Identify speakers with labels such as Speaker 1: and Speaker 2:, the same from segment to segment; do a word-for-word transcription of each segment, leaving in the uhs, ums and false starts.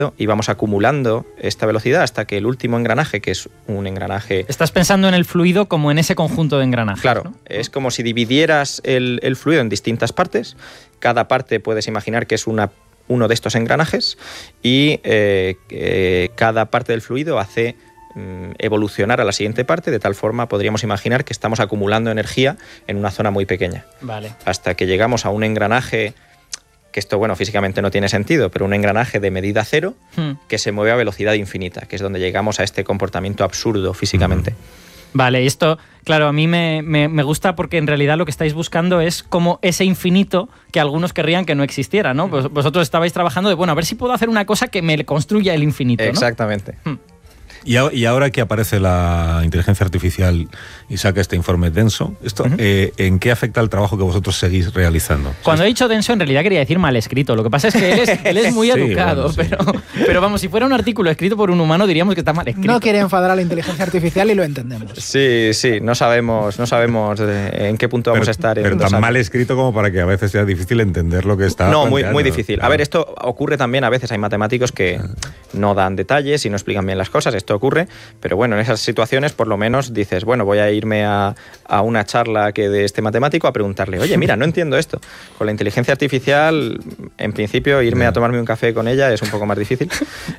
Speaker 1: y vamos acumulando esta velocidad hasta que el último engranaje, que es un engranaje...
Speaker 2: Estás pensando en el fluido como en ese conjunto de engranajes,
Speaker 1: Claro,
Speaker 2: ¿no?
Speaker 1: Es como si dividieras el, el fluido en distintas partes. Cada parte puedes imaginar que es una, uno de estos engranajes y eh, eh, cada parte del fluido hace mm, evolucionar a la siguiente parte, de tal forma podríamos imaginar que estamos acumulando energía en una zona muy pequeña.
Speaker 2: Vale.
Speaker 1: Hasta que llegamos a un engranaje... que esto, bueno, físicamente no tiene sentido, pero un engranaje de medida cero hmm. que se mueve a velocidad infinita, que es donde llegamos a este comportamiento absurdo físicamente.
Speaker 2: Vale, esto, claro, a mí me, me, me gusta porque en realidad lo que estáis buscando es como ese infinito que algunos querrían que no existiera, ¿no? Vos, vosotros estabais trabajando de, bueno, a ver si puedo hacer una cosa que me construya el infinito, ¿no?
Speaker 1: Exactamente.
Speaker 2: Hmm.
Speaker 3: Y, a, y ahora que aparece la inteligencia artificial y saca este informe denso, esto, uh-huh. eh, ¿en qué afecta el trabajo que vosotros seguís realizando?
Speaker 2: Cuando he dicho denso, en realidad quería decir mal escrito. Lo que pasa es que él es, él es muy
Speaker 3: sí,
Speaker 2: educado,
Speaker 3: bueno, sí.
Speaker 2: pero, pero vamos, si fuera un artículo escrito por un humano diríamos que está mal escrito.
Speaker 4: No quiere enfadar a la inteligencia artificial y lo entendemos.
Speaker 1: Sí, sí, no sabemos, no sabemos en qué punto vamos
Speaker 3: pero,
Speaker 1: a estar. En
Speaker 3: pero tan
Speaker 1: años.
Speaker 3: mal escrito como para que a veces sea difícil entender lo que está
Speaker 1: No, muy,
Speaker 3: planteando.
Speaker 1: muy difícil.
Speaker 3: Claro.
Speaker 1: A ver, esto ocurre también, a veces hay matemáticos que no dan detalles y no explican bien las cosas, esto ocurre, pero bueno, en esas situaciones por lo menos dices, bueno, voy a irme a, a una charla que de este matemático a preguntarle, oye, mira, no entiendo esto. Con la inteligencia artificial, en principio, irme a tomarme un café con ella es un poco más difícil,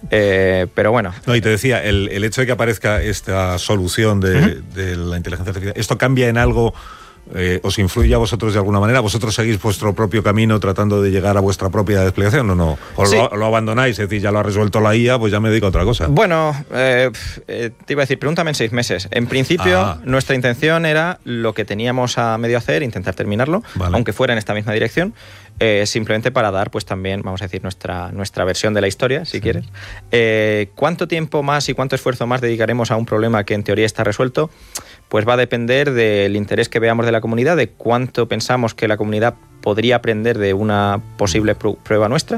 Speaker 1: eh, pero bueno.
Speaker 3: No, y te decía, el, el hecho de que aparezca esta solución de, uh-huh. de la inteligencia artificial, ¿esto cambia en algo? Eh, ¿Os influye a vosotros de alguna manera? ¿Vosotros seguís vuestro propio camino tratando de llegar a vuestra propia explicación o no? ¿O sí. lo, lo abandonáis? Es decir, ya lo ha resuelto la I A, pues ya me dedico a otra cosa.
Speaker 1: Bueno, eh, eh, te iba a decir, pregúntame en seis meses. En principio, ah. nuestra intención era lo que teníamos a medio hacer, intentar terminarlo, vale. aunque fuera en esta misma dirección, eh, simplemente para dar, pues también, vamos a decir, nuestra, nuestra versión de la historia, si sí. quieres. Eh, ¿Cuánto tiempo más y cuánto esfuerzo más dedicaremos a un problema que en teoría está resuelto? Pues va a depender del interés que veamos de la comunidad, de cuánto pensamos que la comunidad podría aprender de una posible prueba nuestra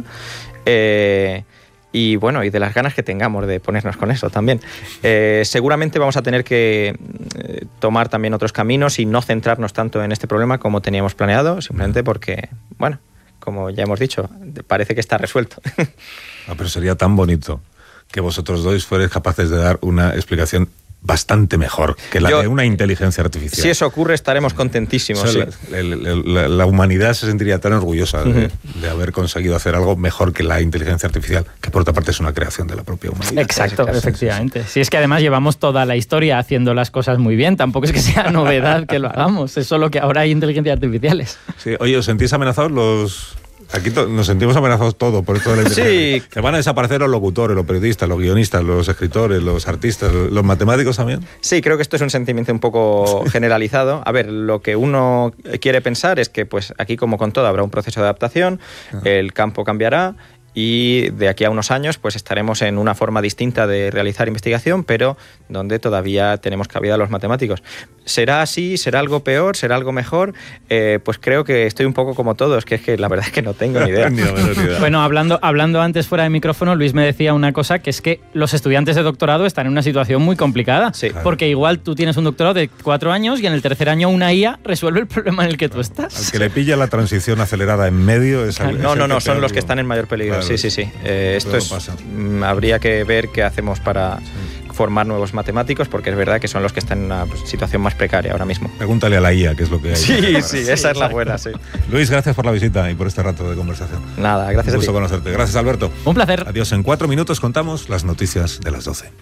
Speaker 1: eh, y bueno, y de las ganas que tengamos de ponernos con eso también. Eh, seguramente vamos a tener que eh, tomar también otros caminos y no centrarnos tanto en este problema como teníamos planeado, simplemente porque, bueno, como ya hemos dicho, parece que está resuelto.
Speaker 3: Ah, pero sería tan bonito que vosotros dos fuerais capaces de dar una explicación bastante mejor que la Yo, de una inteligencia artificial.
Speaker 1: Si eso ocurre, estaremos contentísimos. O sea,
Speaker 3: sí. la, la, la, la humanidad se sentiría tan orgullosa de, uh-huh. de haber conseguido hacer algo mejor que la inteligencia artificial, que por otra parte es una creación de la propia humanidad.
Speaker 2: Exacto, efectivamente. Si sí, es que además llevamos toda la historia haciendo las cosas muy bien, tampoco es que sea novedad que lo hagamos, es solo que ahora hay inteligencias artificiales.
Speaker 3: Sí. Oye, ¿os sentís amenazados los...? Aquí to- nos sentimos amenazados todos por esto de la inteligencia.
Speaker 1: Sí.
Speaker 3: ¿Que van a desaparecer los locutores, los periodistas, los guionistas, los escritores, los artistas, los matemáticos también?
Speaker 1: Sí, creo que esto es un sentimiento un poco generalizado. A ver, lo que uno quiere pensar es que pues aquí, como con todo, habrá un proceso de adaptación, ah. el campo cambiará y de aquí a unos años pues estaremos en una forma distinta de realizar investigación, pero donde todavía tenemos cabida los matemáticos. ¿Será así? ¿Será algo peor? ¿Será algo mejor? Eh, pues creo que estoy un poco como todos, que es que la verdad es que no tengo ni idea.
Speaker 3: ni idea.
Speaker 2: Bueno, hablando, hablando antes fuera de micrófono, Luis me decía una cosa, que es que los estudiantes de doctorado están en una situación muy complicada,
Speaker 1: sí.
Speaker 2: porque igual tú tienes un doctorado de cuatro años y en el tercer año una I A resuelve el problema en el que tú estás.
Speaker 3: Al que le pilla la transición acelerada en medio es al,
Speaker 1: No,
Speaker 3: es
Speaker 1: no, no,
Speaker 3: que
Speaker 1: son los
Speaker 3: algo.
Speaker 1: que están en mayor peligro.
Speaker 3: Claro.
Speaker 1: Sí, sí, sí. Eh, esto es, habría que ver qué hacemos para sí. formar nuevos matemáticos, porque es verdad que son los que están en una situación más precaria ahora mismo.
Speaker 3: Pregúntale a la I A qué es lo que hay.
Speaker 1: Sí, sí, sí, esa
Speaker 2: sí,
Speaker 1: es la buena, sí.
Speaker 3: Luis, gracias por la visita y por este rato de conversación.
Speaker 1: Nada, gracias
Speaker 3: Un gusto
Speaker 1: a ti.
Speaker 3: conocerte. Gracias, Alberto.
Speaker 2: Un placer.
Speaker 3: Adiós. En cuatro minutos contamos las noticias de las doce.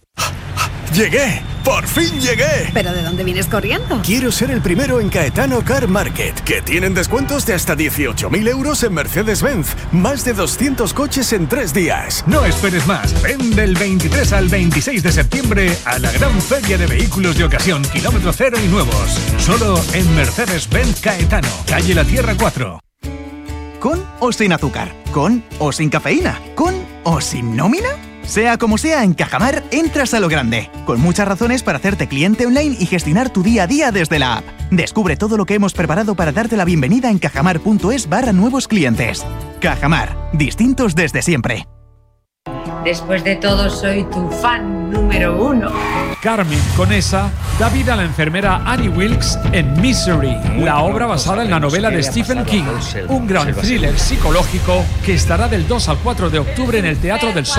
Speaker 5: ¡Llegué! ¡Por fin llegué!
Speaker 6: ¿Pero de dónde vienes corriendo?
Speaker 5: Quiero ser el primero en Caetano Car Market, que tienen descuentos de hasta dieciocho mil euros en Mercedes-Benz. Más de doscientos coches en tres días.
Speaker 7: No esperes más. Ven del veintitrés al veintiséis de septiembre a la gran feria de vehículos de ocasión, kilómetro cero y nuevos. Solo en Mercedes-Benz Caetano, calle La Tierra cuatro.
Speaker 8: ¿Con o sin azúcar? ¿Con o sin cafeína? ¿Con o sin nómina? Sea como sea, en Cajamar entras a lo grande, con muchas razones para hacerte cliente online y gestionar tu día a día desde la app. Descubre todo lo que hemos preparado para darte la bienvenida en cajamar.es barra nuevos clientes. Cajamar, distintos desde siempre.
Speaker 9: Después de todo, soy tu fan número uno.
Speaker 10: Carmen Conesa da vida a la enfermera Annie Wilkes en Misery, la obra basada en la novela de Stephen King, un gran thriller psicológico que estará del dos al cuatro de octubre en el Teatro del Sol.